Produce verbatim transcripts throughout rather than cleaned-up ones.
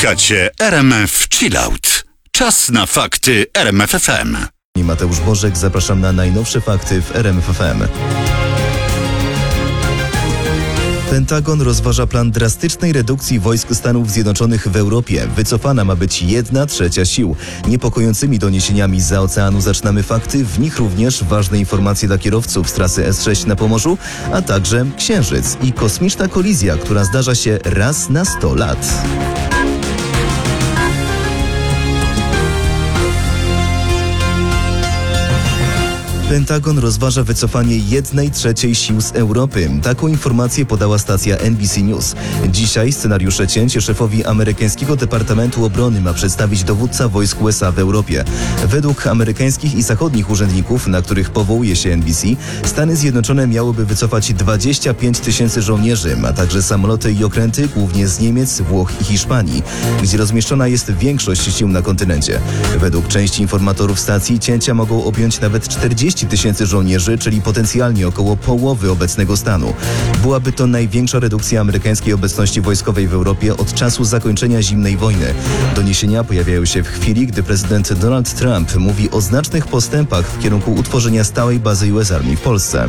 Słuchacie R M F Chillout. Czas na fakty R M F F M. Mateusz Bożek, zapraszam na najnowsze fakty w R M F F M. Pentagon rozważa plan drastycznej redukcji wojsk Stanów Zjednoczonych w Europie. Wycofana ma być jedna trzecia sił. Niepokojącymi doniesieniami zza oceanu zaczynamy fakty, w nich również ważne informacje dla kierowców z trasy S sześć na Pomorzu, a także Księżyc i kosmiczna kolizja, która zdarza się raz na sto lat. Pentagon rozważa wycofanie jednej trzeciej sił z Europy. Taką informację podała stacja N B C News. Dzisiaj scenariusze cięć szefowi amerykańskiego Departamentu Obrony ma przedstawić dowódca wojsk U S A w Europie. Według amerykańskich i zachodnich urzędników, na których powołuje się N B C, Stany Zjednoczone miałyby wycofać dwadzieścia pięć tysięcy żołnierzy, a także samoloty i okręty głównie z Niemiec, Włoch i Hiszpanii, gdzie rozmieszczona jest większość sił na kontynencie. Według części informatorów stacji cięcia mogą objąć nawet czterdzieści tysięcy żołnierzy, czyli potencjalnie około połowy obecnego stanu. Byłaby to największa redukcja amerykańskiej obecności wojskowej w Europie od czasu zakończenia zimnej wojny. Doniesienia pojawiają się w chwili, gdy prezydent Donald Trump mówi o znacznych postępach w kierunku utworzenia stałej bazy U S Army w Polsce.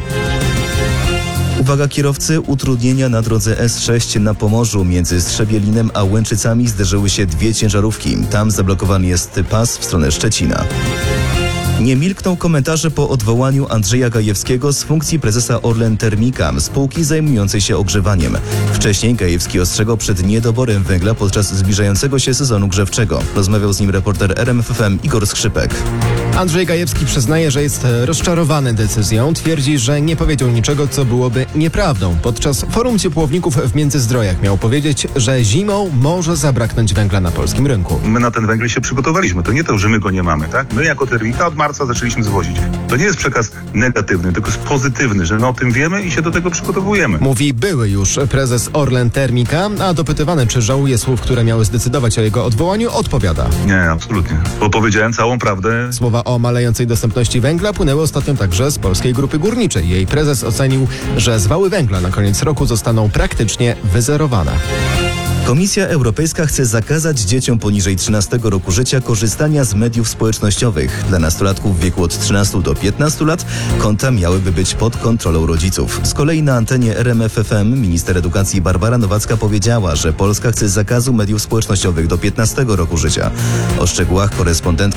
Uwaga kierowcy, utrudnienia na drodze S sześć na Pomorzu. Między Strzebielinem a Łęczycami zderzyły się dwie ciężarówki. Tam zablokowany jest pas w stronę Szczecina. Nie milkną komentarze po odwołaniu Andrzeja Gajewskiego z funkcji prezesa Orlen Termika, spółki zajmującej się ogrzewaniem. Wcześniej Gajewski ostrzegał przed niedoborem węgla podczas zbliżającego się sezonu grzewczego. Rozmawiał z nim reporter R M F F M Igor Skrzypek. Andrzej Gajewski przyznaje, że jest rozczarowany decyzją. Twierdzi, że nie powiedział niczego, co byłoby nieprawdą. Podczas forum ciepłowników w Międzyzdrojach miał powiedzieć, że zimą może zabraknąć węgla na polskim rynku. My na ten węgiel się przygotowaliśmy. To nie to, że my go nie mamy, tak? My jako Termika od marca zaczęliśmy zwozić. To nie jest przekaz negatywny, tylko jest pozytywny, że my o tym wiemy i się do tego przygotowujemy. Mówi były już prezes Orlen Termika, a dopytywany, czy żałuje słów, które miały zdecydować o jego odwołaniu, odpowiada. Nie, absolutnie. Bo powiedziałem całą prawdę. Słowa o malejącej dostępności węgla płynęły ostatnio także z Polskiej Grupy Górniczej. Jej prezes ocenił, że zwały węgla na koniec roku zostaną praktycznie wyzerowane. Komisja Europejska chce zakazać dzieciom poniżej trzynastego roku życia korzystania z mediów społecznościowych. Dla nastolatków w wieku od trzynastu do piętnastu lat konta miałyby być pod kontrolą rodziców. Z kolei na antenie R M F F M minister edukacji Barbara Nowacka powiedziała, że Polska chce zakazu mediów społecznościowych do piętnastego roku życia. O szczegółach korespondentka